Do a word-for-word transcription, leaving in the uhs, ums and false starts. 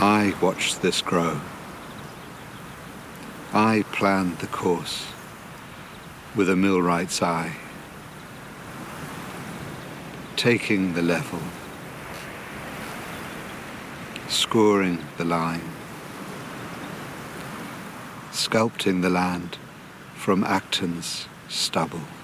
I watched this grow. I planned the course with a millwright's eye, taking the level, scoring the line, sculpting the land from Acton's stubble.